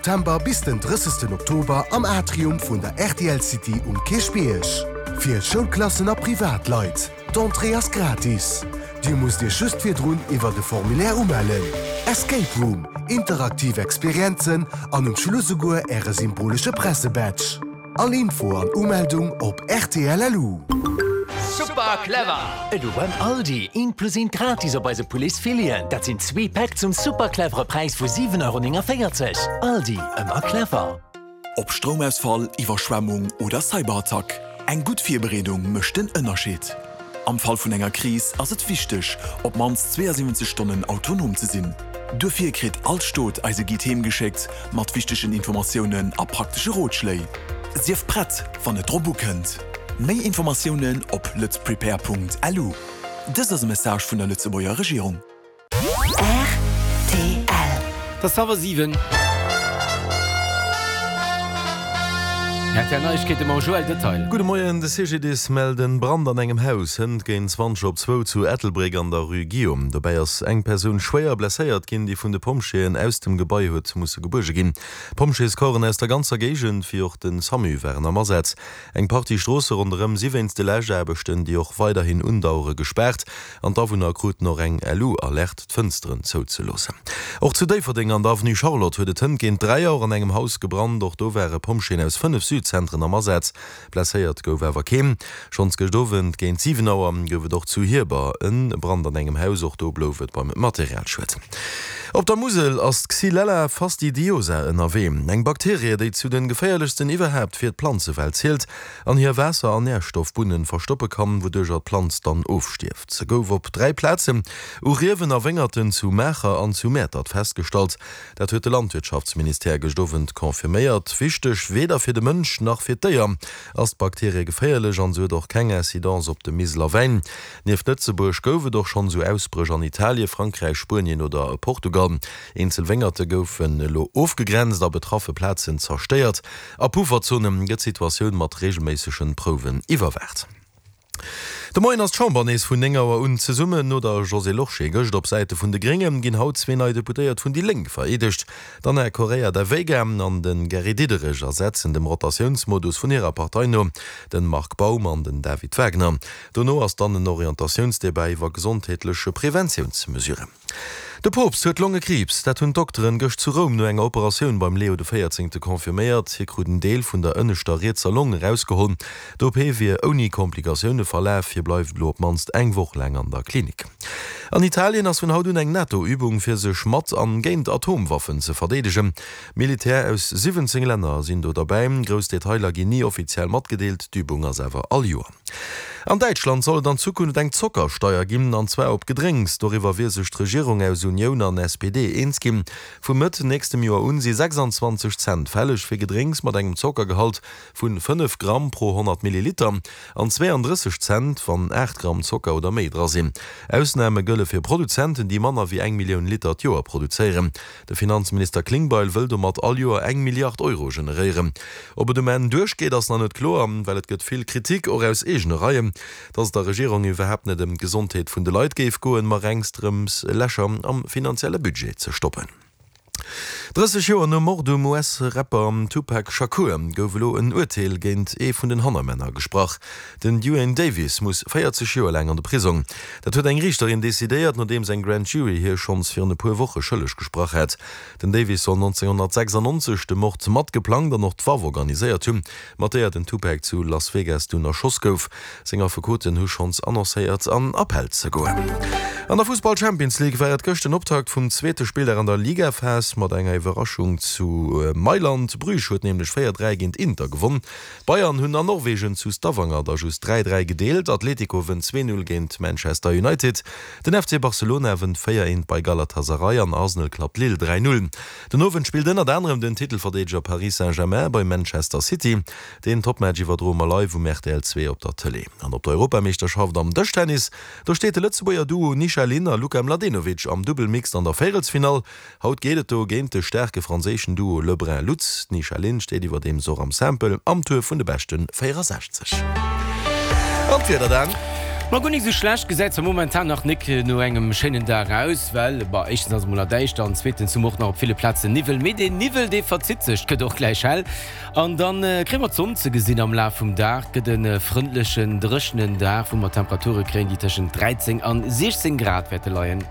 September bis den 30. Oktober am Atrium vun der RTL City Kirchbeech. Für Schulklassen a Privatleit. D'Andreas gratis. Du musst dir schüst fir runn iwwer de Formulär umellen. Escape Room, interaktive Experienzen an Schlussugur Äre symbolische Pressebadge. All Info an Ummeldung op RTL.lu. Super clever! Du beim Aldi 1+1 gratis op bei se Policefilen. Dat sind 2 Pack zum super clevere Preis vu 7,40 €. Aldi, immer clever. Ob Stromausfall, Überschwemmung oder Cyberattack. Eng gut Vierberedung mischt den Unterschied. Am Fall von enger Krise ist es wichtig, ob mans 72 Stunden autonom zu sein. Dafür kriegt Altstot also Themen geschickt, mit wichtigen Informationen und praktischen Ratschlägen. Sie ist bereit, wenn ihr Drobo könnt. Mehr Informationen auf letsprepare.lu. Das ist ein Message von der Lützeburger Regierung. RTL. Das haben wir 7. Gute Morgen, de CGDs melden Brand an engem Haus hënd géint 20 op 2 zu Ettelbreg an der Rue Guillaume. Dabei ass eng Perun schwéier blesséiert ginn, die vun de Pomscheen aus dem Gebäi huet musssse geburge ginn. Pomschees koren aus der ganzer Gegent fir och den Samu wären am Ersetz. Eng Partystrosse runm 7. Lägebechten, die och weiterhin undaure gesperrt, an da vun Grot noch eng LU erlächt d'Fënsteren zou ze lossen. Och zu Déiverding an Avenue Charlotte huet hën géint 3 Jahre an engem Haus gebrannt, doch do wäre Pomscheen aus 5 Südzentren am Ersetz. Blesséiert gowerwer kéem, schons gestowen géint 7 Auer gowe doch zu hierbar en Brand an engem Haus och do blowet beim Material schwet. Op der Musel ass Xylella fastidiosa NRW, eng Bakterie, déi zu den geféierlichsten iwwerhäbt fir d Planzewelt zielelt, an hier Wässer an Nährstoffbunnen verstoppe kann, wodurch Planz dann ofstift. Ze gouf op 3 Plätze Uriewen erwengerten zu Mächer an zu Mätert feststalt. Dat huet de Landwirtschaftsminister gestowend konfirméiert, wichtech weder fir de Mënsch nach fir d'Éier. As Bakterie geféierlech an so doch keng Inzidenz op de Misler Wein. Nief Lützeburg goufe doch schon so Ausbrüch an Italien, Frankreich, Spanien oder Portugal. Inselwengerte goufen lo aufgegrenzt, a betraffe Plätzen zersteiert. A Pufferzonen gët Situationun mat regelmäßigschen Proben iwwerwert. De Moien as Chambernées vun Engauer un ze summen oder José Loche gëcht op Seite vun de Gringem ginn haut 2 neue Deputéiert vun die Link veredecht. Dann Korea der Wegem an den Gary Diderich ersetzen dem Rotationsmodus vun ihrer Partei no, den Mark Baumann, den David Wagner. Donno ass dann den Orientationsdebei iwwer gesundheitliche Präventionsmesure. De Popst huet Lungekrebs, dat hunn Doktoren gëcht zu Rom no enger Operationun beim Leo de 14. konfirméiert, hi kruden Deel vun der ënnechter Reetzer Lunge rausgeholt. D'OP wie oni Komplikationune verläif, hier bleif blob manst eng woch läng an der Klinik. An Italien ass vun hautun eng Nettoübung fir sech mat an géint Atomwaffen ze verdedegen. Militär aus 17 Länder sinn do dabei, Gros Detailer gin nie offiziell matgedeelt, d'Übung as ewer all Joer. An Deutschland soll dann Zukunft eng Zockersteuer gimmen an 2 op Gedrängs, doriwer wie sech Regierung aus Union an SPD eenskim. Vu Mëtt nächstem Joer unsi 26 Cent fälleg fir Gedrängs mat engem Zockergehalt vun 5 Gramm pro 100 Milliliter an 32 Cent van 8 Gramm Zocker oder Medra sinn. Ausnahme gëlle fir Produzenten, die Manner wie 1 Million Liter Joer produzieren. Der Finanzminister Klingbeil will mat all Joer 1 Milliard Euro generieren. Ob de men durchgeht ass an net klo, weil et gëtt viel Kritik or aus egene Reihe, dats der Regierung iwwerhäbt net dem Gesundheit vun de Leiit geif goen mar engstrems Lächer am finanzielle Budget ze stoppen. 30 Joer no Mordum US-Rapper Tupac Shakur gouflo en Urteil géint vun den Hannermänner gesprach. Den Duane Davis muss 40 Joer lang an der Prison. Dat huet eng Richterin desideiert, nachdem sein Grand Jury hier schons fir ne puer Woche schëllech gesprach het. Den Davis soll 1996 de Mord mat geplant an noch d'Waw organiséiert hunn, matéiert den Tupac zu Las Vegas dunner Schoss gouf. Senger verkoten hu schons annonséiert an Appell ze goen. An der Fußball Champions League wäret gëcht den Optakt vum zweete Spieler an der Liga fest mat enger Überraschung zu Mailand. Brüch huet nämlich 4-3 gegen Inter gewonnen. Bayern hunn an Norwegen zu Stavanger da just 3-3 gedeelt. Atletico wen 2-0 gegen Manchester United. Den FC Barcelona wen 4-1 bei Galatasaray an Arsenal klappt Lille 3-0. Den Nowen spielt den anderem den Titelverteidiger Paris Saint-Germain bei Manchester City. Den Topmatch war Droma live um RTL 2 op der Tele. An op der Europameisterschaft am Dëchtennis, da steht de Lützeburger Duo Nishalina Luka Mladenovic am Doppelmix an der Viertelfinal. Haut geht o géint de stärke franzéschen Duo Lebrun Lutz. Nishalin steht iwwer dem so am Sample am Tour vun de besten 64. Und wieder dann. Ma gut nicht so schlecht gesetzt momentan noch nicht nur engem schönen da raus, weil bei ich als Monat dann zweiten zum noch auf viele Plätze Nivel mit den Nivel der verzieht sich geht doch gleich hell und dann kriegen wir zum zu gesehen am Lauf vom Tag den freundlichen drschenden Tag wo wir Temperaturen kriegen die zwischen 13 und 16 Grad Werte leuen.